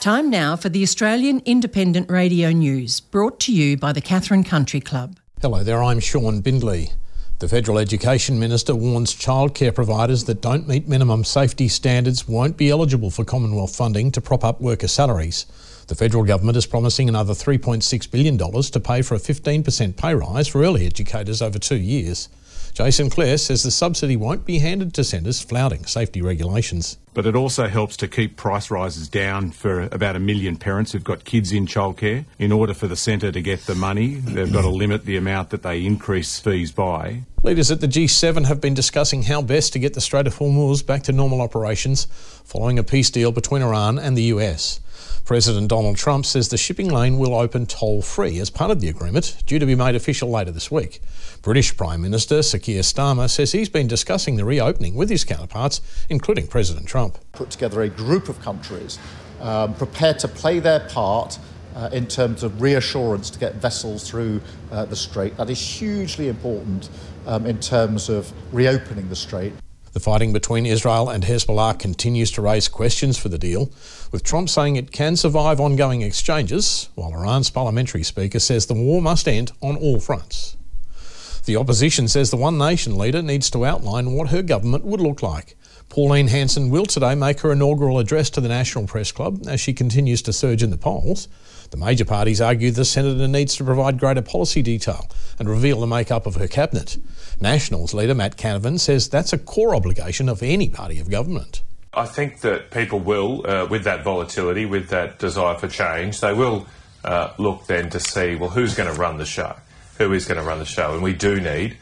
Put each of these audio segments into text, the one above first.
Time now for the Australian Independent Radio News, brought to you by the Katherine Country Club. Hello there, I'm Sean Bindley. The Federal Education Minister warns childcare providers that don't meet minimum safety standards won't be eligible for Commonwealth funding to prop up worker salaries. The federal government is promising another $3.6 billion to pay for a 15% pay rise for early educators over 2 years. Jason Clare says the subsidy won't be handed to centres flouting safety regulations. But it also helps to keep price rises down for about 1 million parents who've got kids in childcare. In order for the centre to get the money, they've got to limit the amount that they increase fees by. Leaders at the G7 have been discussing how best to get the Strait of Hormuz back to normal operations following a peace deal between Iran and the US. President Donald Trump says the shipping lane will open toll-free as part of the agreement, due to be made official later this week. British Prime Minister Sir Keir Starmer says he's been discussing the reopening with his counterparts, including President Trump. Put together a group of countries prepared to play their part in terms of reassurance to get vessels through the Strait. That is hugely important in terms of reopening the Strait. The fighting between Israel and Hezbollah continues to raise questions for the deal, with Trump saying it can survive ongoing exchanges, while Iran's parliamentary speaker says the war must end on all fronts. The opposition says the One Nation leader needs to outline what her government would look like. Pauline Hanson will today make her inaugural address to the National Press Club as she continues to surge in the polls. The major parties argue the senator needs to provide greater policy detail and reveal the makeup of her cabinet. Nationals leader Matt Canavan says that's a core obligation of any party of government. I think that people will, with that volatility, with that desire for change, they will look then to see, well, who's going to run the show? Who is going to run the show? And we do need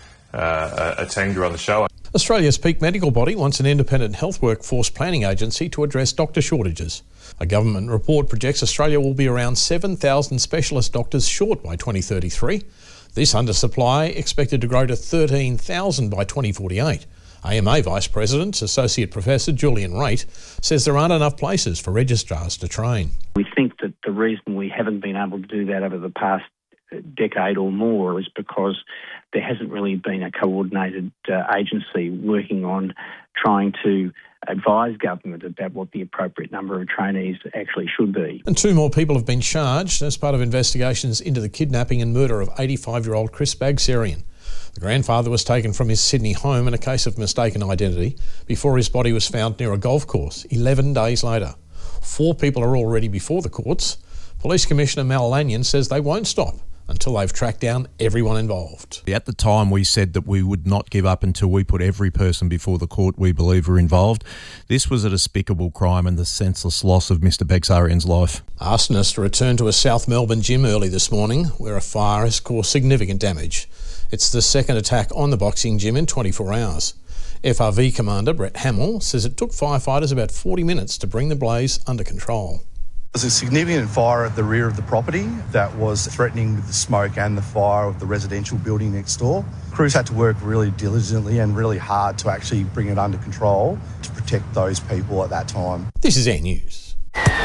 a team to run the show. Australia's peak medical body wants an independent health workforce planning agency to address doctor shortages. A government report projects Australia will be around 7,000 specialist doctors short by 2033. This undersupply expected to grow to 13,000 by 2048. AMA Vice President, Associate Professor Julian Raitt, says there aren't enough places for registrars to train. We think that the reason we haven't been able to do that over the past decade or more is because there hasn't really been a coordinated agency working on trying to advise government about what the appropriate number of trainees actually should be. And 2 more people have been charged as part of investigations into the kidnapping and murder of 85-year-old Chris Bagserian. The grandfather was taken from his Sydney home in a case of mistaken identity before his body was found near a golf course 11 days later. 4 people are already before the courts. Police Commissioner Mal Lanyon says they won't stop until they've tracked down everyone involved. At the time, we said that we would not give up until we put every person before the court we believe were involved. This was a despicable crime and the senseless loss of Mr Bagserian's life. Arsonists returned to a South Melbourne gym early this morning where a fire has caused significant damage. It's the second attack on the boxing gym in 24 hours. FRV Commander Brett Hamill says it took firefighters about 40 minutes to bring the blaze under control. There was a significant fire at the rear of the property that was threatening with the smoke and the fire of the residential building next door. Crews had to work really diligently and really hard to actually bring it under control to protect those people at that time. This is Air News.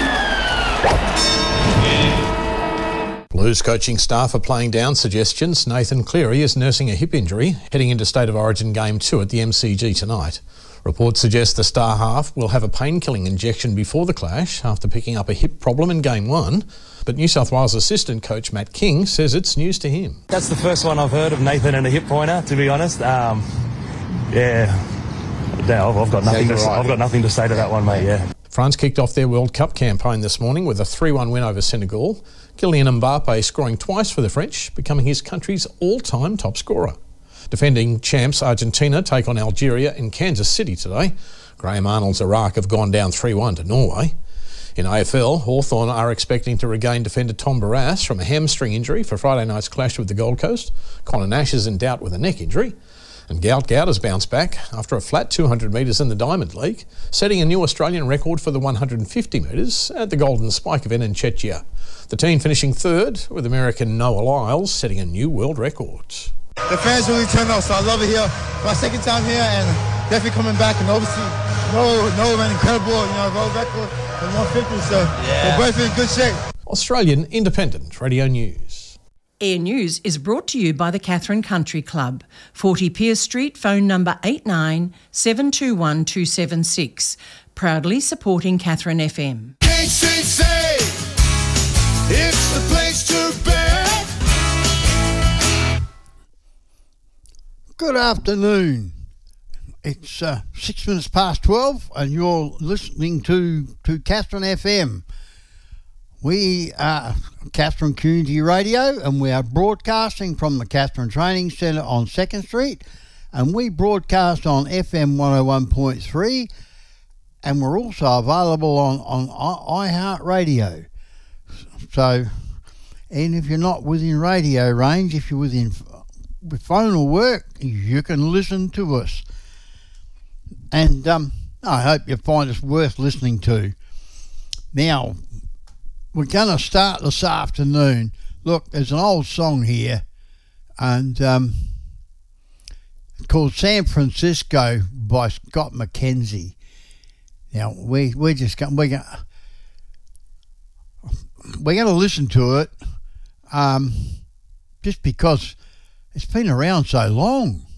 Blues coaching staff are playing down suggestions Nathan Cleary is nursing a hip injury heading into State of Origin Game 2 at the MCG tonight. Reports suggest the star half will have a pain-killing injection before the clash after picking up a hip problem in Game 1. But New South Wales assistant coach Matt King says it's news to him. That's the first one I've heard of Nathan and a hip pointer, to be honest. I've got nothing to say to that one, mate, yeah. France kicked off their World Cup campaign this morning with a 3-1 win over Senegal. Kylian Mbappe scoring twice for the French, becoming his country's all-time top scorer. Defending champs Argentina take on Algeria in Kansas City today. Graham Arnold's Iraq have gone down 3-1 to Norway. In AFL, Hawthorn are expecting to regain defender Tom Barrass from a hamstring injury for Friday night's clash with the Gold Coast. Connor Nash is in doubt with a neck injury. And Gout has bounced back after a flat 200 metres in the Diamond League, setting a new Australian record for the 150 metres at the Golden Spike event in Czechia. The team finishing third, with American Noah Lyles setting a new world record. The fans really turned up, so I love it here. My second time here, and definitely coming back. And obviously, Noah ran incredible, world record and 150. So we're both in good shape. Australian Independent Radio News. Air News is brought to you by the Katherine Country Club, 40 Pearce Street, phone number 89 721 276. Proudly supporting Katherine FM. KCC! It's the place to be. Good afternoon. It's 6 minutes past 12 and you're listening to Katherine FM. We are Katherine Community Radio and we are broadcasting from the Katherine Training Centre on 2nd Street, and we broadcast on FM 101.3, and we're also available on iHeartRadio. So, and if you're not within radio range, if you're within phone will work, you can listen to us. And I hope you find us worth listening to. Now, we're going to start this afternoon. Look, there's an old song here, and it's called San Francisco by Scott McKenzie. Now, we're going to listen to it just because it's been around so long.